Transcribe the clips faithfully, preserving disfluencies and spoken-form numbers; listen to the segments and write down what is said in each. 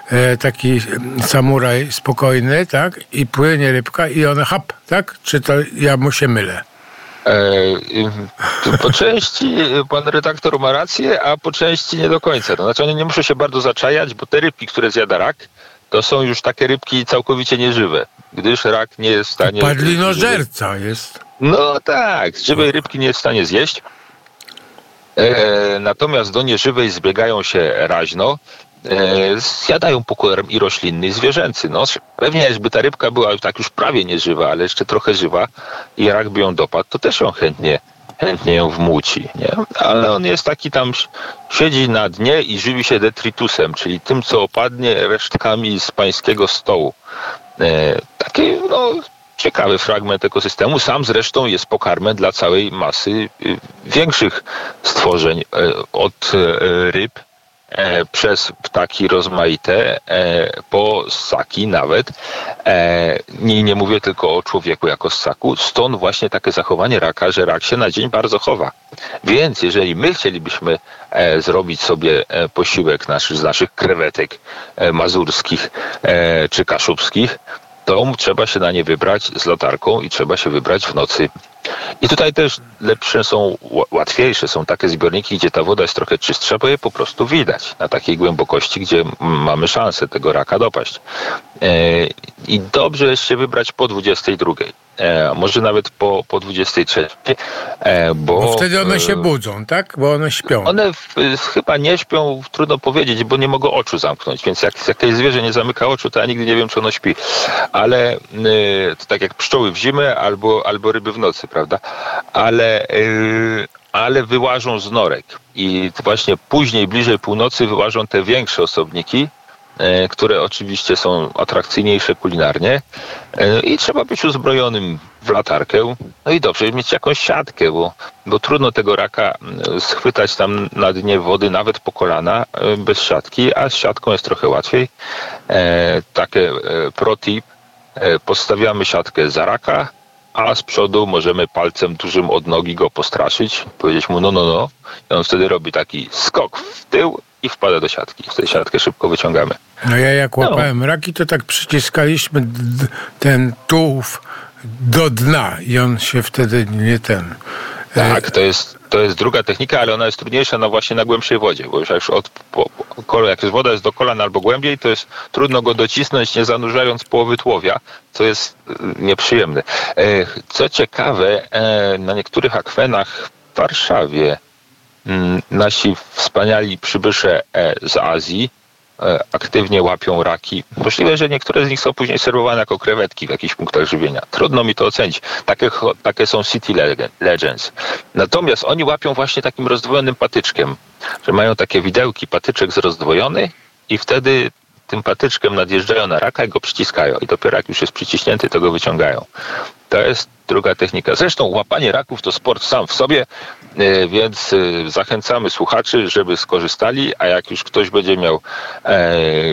e, taki samuraj spokojny, tak? I płynie rybka i ona hap, tak? Czy to ja mu się mylę? E, po części pan redaktor ma rację, a po części nie do końca. To znaczy one nie muszą się bardzo zaczajać, bo te rybki, które zjada rak, to są już takie rybki całkowicie nieżywe, gdyż rak nie jest w stanie... Padlinożerca jest. No tak, żywej rybki nie jest w stanie zjeść. E, natomiast do nieżywej zbiegają się raźno, e, zjadają pokarm i roślinny, i zwierzęcy. No, pewnie jakby ta rybka była tak już prawie nieżywa, ale jeszcze trochę żywa i rak by ją dopadł, to też ją chętnie, chętnie ją wmuci, nie? Ale on jest taki tam, siedzi na dnie i żywi się detritusem, czyli tym, co opadnie resztkami z pańskiego stołu. E, takie, no... Ciekawy fragment ekosystemu. Sam zresztą jest pokarmem dla całej masy y, większych stworzeń. Y, od y, ryb e, przez ptaki rozmaite, e, po ssaki nawet. E, nie, nie mówię tylko o człowieku jako ssaku. Stąd właśnie takie zachowanie raka, że rak się na dzień bardzo chowa. Więc jeżeli my chcielibyśmy e, zrobić sobie e, posiłek nasz, z naszych krewetek e, mazurskich e, czy kaszubskich, to trzeba się na nie wybrać z latarką i trzeba się wybrać w nocy. I tutaj też lepsze są, łatwiejsze są takie zbiorniki, gdzie ta woda jest trochę czystsza, bo je po prostu widać na takiej głębokości, gdzie mamy szansę tego raka dopaść. E, I dobrze jest się wybrać po dwudziestej drugiej. E, może nawet po, po dwudziestej trzeciej. E, bo, bo wtedy one się budzą, tak? Bo one śpią. One w, chyba nie śpią, trudno powiedzieć, bo nie mogą oczu zamknąć, więc jak jakieś zwierzę nie zamyka oczu, to ja nigdy nie wiem, czy ono śpi. Ale e, to tak jak pszczoły w zimę albo, albo ryby w nocy, prawda? Ale, e, ale wyłażą z norek i właśnie później, bliżej północy wyłażą te większe osobniki, które oczywiście są atrakcyjniejsze kulinarnie i trzeba być uzbrojonym w latarkę, no i dobrze mieć jakąś siatkę, bo, bo trudno tego raka schwytać tam na dnie wody nawet po kolana bez siatki, a z siatką jest trochę łatwiej. E, takie pro tip, postawiamy siatkę za raka, a z przodu możemy palcem dużym od nogi go postraszyć, powiedzieć mu no, no, no i on wtedy robi taki skok w tył i wpada do siatki. Wtedy siatkę szybko wyciągamy. No ja jak łapałem no. raki, to tak przyciskaliśmy d- ten tułów do dna i on się wtedy nie ten... Tak, to jest, to jest druga technika, ale ona jest trudniejsza no właśnie na głębszej wodzie, bo już jak, od, po, po, jak woda jest do kolan albo głębiej, to jest trudno go docisnąć, nie zanurzając połowy tułowia, co jest nieprzyjemne. Co ciekawe, na niektórych akwenach w Warszawie nasi wspaniali przybysze z Azji aktywnie łapią raki. Możliwe, że niektóre z nich są później serwowane jako krewetki w jakichś punktach żywienia. Trudno mi to ocenić. Takie, takie są City Legends. Natomiast oni łapią właśnie takim rozdwojonym patyczkiem, że mają takie widełki, patyczek zrozdwojony i wtedy tym patyczkiem nadjeżdżają na raka i go przyciskają. I dopiero jak już jest przyciśnięty, to go wyciągają. To jest druga technika. Zresztą łapanie raków to sport sam w sobie, więc zachęcamy słuchaczy, żeby skorzystali, a jak już ktoś będzie miał e,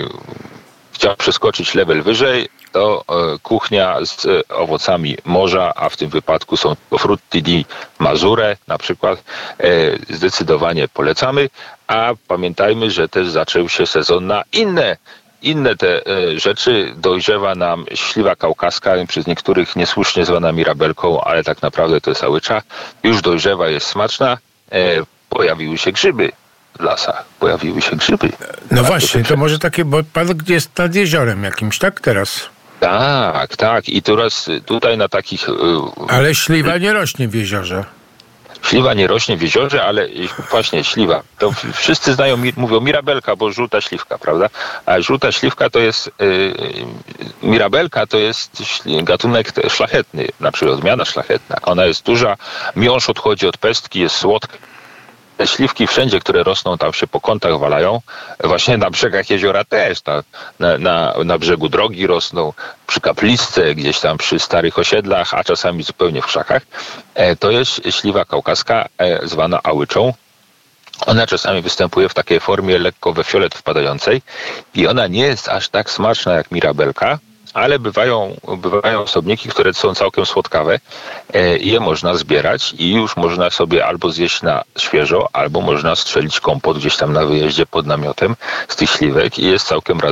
chciał przeskoczyć level wyżej, to e, kuchnia z e, owocami morza, a w tym wypadku są to frutti di Mazure na przykład, e, zdecydowanie polecamy, a pamiętajmy, że też zaczął się sezon na inne Inne te e, rzeczy. Dojrzewa nam śliwa kaukaska, przez niektórych niesłusznie zwana mirabelką, ale tak naprawdę to jest łycza. Już dojrzewa, jest smaczna. E, pojawiły się grzyby w lasach. Pojawiły się grzyby. No tak, właśnie, to, to może takie, bo pan jest nad jeziorem jakimś, tak teraz? Tak, tak. I teraz tutaj na takich... E, ale śliwa nie rośnie w jeziorze. Śliwa nie rośnie w jeziorze, ale właśnie śliwa. To wszyscy znają, mówią mirabelka, bo żółta śliwka, prawda? A żółta śliwka to jest, yy, mirabelka to jest gatunek szlachetny, na przykład odmiana szlachetna. Ona jest duża, miąższ odchodzi od pestki, jest słodka. Te śliwki wszędzie, które rosną, tam się po kątach walają. Właśnie na brzegach jeziora też. Na, na, na, na brzegu drogi rosną, przy kapliczce, gdzieś tam przy starych osiedlach, a czasami zupełnie w krzakach. E, to jest śliwa kaukaska, e, zwana łyczą. Ona czasami występuje w takiej formie lekko we fiolet wpadającej i ona nie jest aż tak smaczna jak mirabelka, ale bywają, bywają osobniki, które są całkiem słodkawe e, i je można zbierać i już można sobie albo zjeść na świeżo, albo można strzelić kompot gdzieś tam na wyjeździe pod namiotem z tych śliwek i jest całkiem